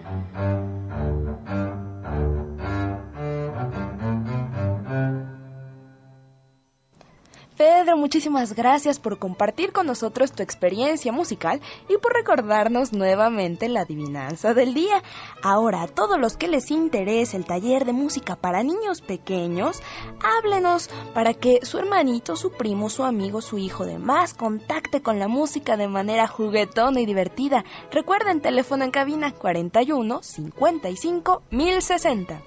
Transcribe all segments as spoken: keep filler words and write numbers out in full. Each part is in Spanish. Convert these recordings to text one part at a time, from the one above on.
Pedro, muchísimas gracias por compartir con nosotros tu experiencia musical y por recordarnos nuevamente la adivinanza del día. Ahora, a todos los que les interese el taller de música para niños pequeños, háblenos para que su hermanito, su primo, su amigo, su hijo demás contacte con la música de manera juguetona y divertida. Recuerden, teléfono en cabina cuarenta y uno, cincuenta y cinco, mil sesenta.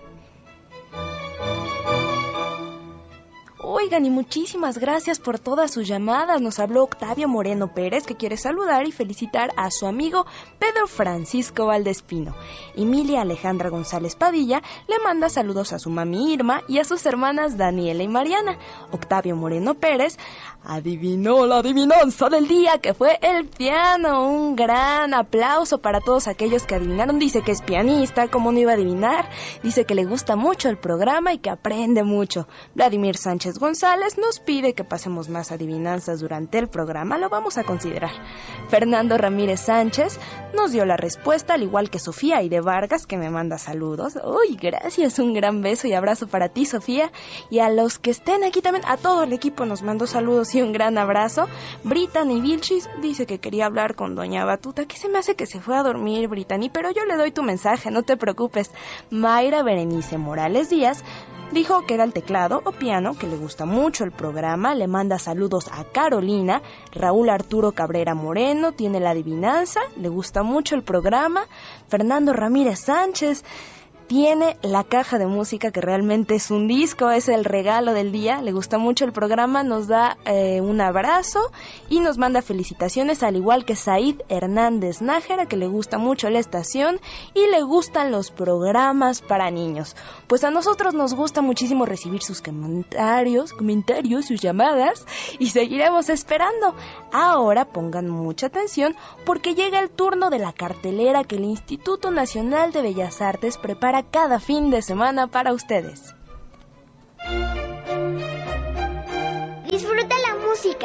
Oigan, y muchísimas gracias por todas sus llamadas. Nos habló Octavio Moreno Pérez, que quiere saludar y felicitar a su amigo Pedro Francisco Valdespino. Emilia Alejandra González Padilla le manda saludos a su mami Irma y a sus hermanas Daniela y Mariana. Octavio Moreno Pérez adivinó la adivinanza del día, que fue el piano. Un gran aplauso para todos aquellos que adivinaron. Dice que es pianista, ¿cómo no iba a adivinar? Dice que le gusta mucho el programa y que aprende mucho. Vladimir Sánchez González nos pide que pasemos más adivinanzas durante el programa. Lo vamos a considerar. Fernando Ramírez Sánchez nos dio la respuesta, al igual que Sofía Aide Vargas, que me manda saludos. Uy, gracias, un gran beso y abrazo para ti, Sofía. Y a los que estén aquí también, a todo el equipo nos mandó saludos y un gran abrazo. Brittany Vilchis dice que quería hablar con Doña Batuta, que se me hace que se fue a dormir, Brittany, pero yo le doy tu mensaje, no te preocupes. Mayra Berenice Morales Díaz dijo que era el teclado o piano, que le gusta mucho el programa, le manda saludos a Carolina. Raúl Arturo Cabrera Moreno tiene la adivinanza, le gusta mucho el programa. Fernando Ramírez Sánchez tiene la caja de música, que realmente es un disco, es el regalo del día, le gusta mucho el programa, nos da eh, un abrazo y nos manda felicitaciones, al igual que Said Hernández Nájera, que le gusta mucho la estación y le gustan los programas para niños. Pues a nosotros nos gusta muchísimo recibir sus comentarios, comentarios, sus llamadas, y seguiremos esperando. Ahora pongan mucha atención porque llega el turno de la cartelera que el Instituto Nacional de Bellas Artes prepara cada fin de semana para ustedes. Disfruta la música.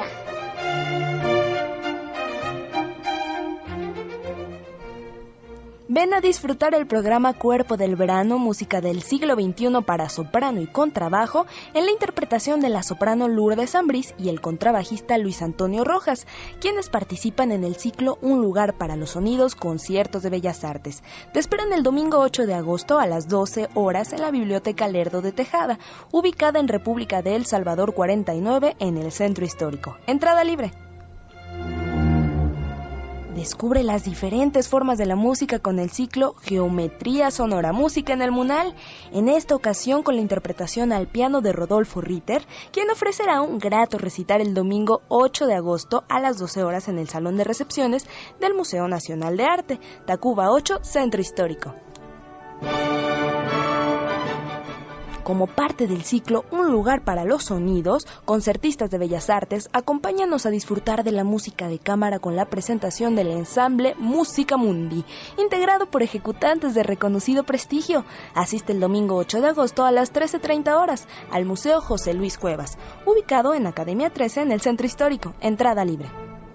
Ven a disfrutar el programa Cuerpo del Verano, música del siglo veintiuno para soprano y contrabajo, en la interpretación de la soprano Lourdes Ambrís y el contrabajista Luis Antonio Rojas, quienes participan en el ciclo Un lugar para los sonidos, conciertos de Bellas Artes. Te esperan el domingo ocho de agosto a las doce horas en la Biblioteca Lerdo de Tejada, ubicada en República de El Salvador cuarenta y nueve, en el Centro Histórico. Entrada libre. Descubre las diferentes formas de la música con el ciclo Geometría Sonora, música en el Munal, en esta ocasión con la interpretación al piano de Rodolfo Ritter, quien ofrecerá un grato recital el domingo ocho de agosto a las doce horas en el Salón de Recepciones del Museo Nacional de Arte, Tacuba ocho, Centro Histórico. Como parte del ciclo Un lugar para los sonidos, concertistas de Bellas Artes, acompáñanos a disfrutar de la música de cámara con la presentación del ensamble Música Mundi, integrado por ejecutantes de reconocido prestigio. Asiste el domingo ocho de agosto a las trece treinta horas al Museo José Luis Cuevas, ubicado en Academia trece en el Centro Histórico. Entrada libre.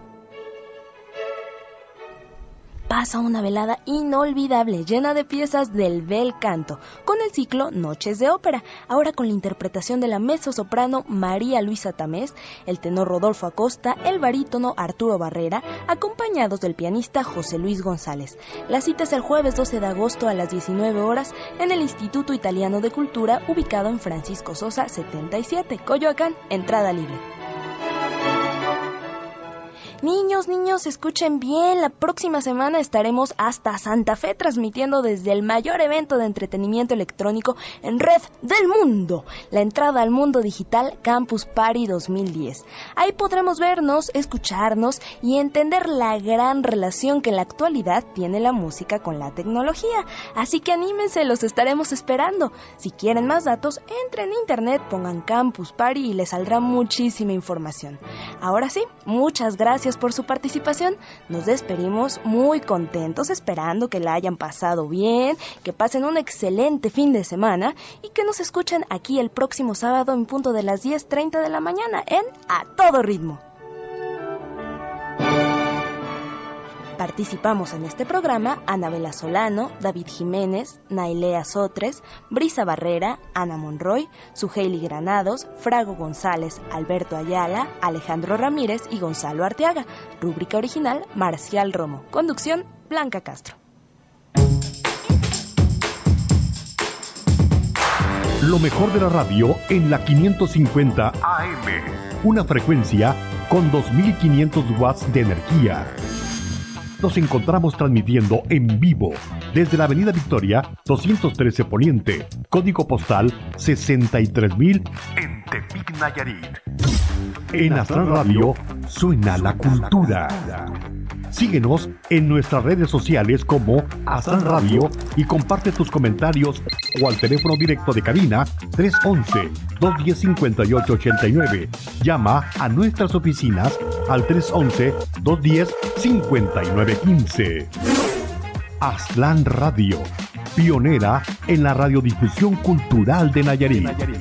Pasa una velada inolvidable, llena de piezas del bel canto, con el ciclo Noches de Ópera, ahora con la interpretación de la mezzosoprano María Luisa Tamés, el tenor Rodolfo Acosta, el barítono Arturo Barrera, acompañados del pianista José Luis González. La cita es el jueves doce de agosto a las diecinueve horas en el Instituto Italiano de Cultura, ubicado en Francisco Sosa setenta y siete, Coyoacán. Entrada libre. Niños, niños, escuchen bien, la próxima semana estaremos hasta Santa Fe transmitiendo desde el mayor evento de entretenimiento electrónico en red del mundo, la entrada al mundo digital Campus Party dos mil diez. Ahí podremos vernos, escucharnos y entender la gran relación que en la actualidad tiene la música con la tecnología. Así que anímense, los estaremos esperando. Si quieren más datos, entren en internet, pongan Campus Party y les saldrá muchísima información. Ahora sí, muchas gracias por su participación. Nos despedimos muy contentos, esperando que la hayan pasado bien, que pasen un excelente fin de semana y que nos escuchen aquí el próximo sábado en punto de las diez treinta de la mañana en A Todo Ritmo. Participamos en este programa Anabela Solano, David Jiménez, Nailea Sotres, Brisa Barrera, Ana Monroy, Suheili Granados, Frago González, Alberto Ayala, Alejandro Ramírez y Gonzalo Arteaga. Rúbrica original Marcial Romo. Conducción Blanca Castro. Lo mejor de la radio en la quinientos cincuenta A M. Una frecuencia con dos mil quinientos watts de energía. Nos encontramos transmitiendo en vivo desde la Avenida Victoria doscientos trece Poniente, código postal sesenta y tres mil en Tepic, Nayarit. En Astral Radio suena la cultura. Síguenos en nuestras redes sociales como Astral Radio y comparte tus comentarios o al teléfono directo de cabina tres once, dos diez, cincuenta y ocho ochenta y nueve. Llama a nuestras oficinas al tres once, dos diez, cincuenta y nueve quince. Astral Radio, pionera en la radiodifusión cultural de Nayarit.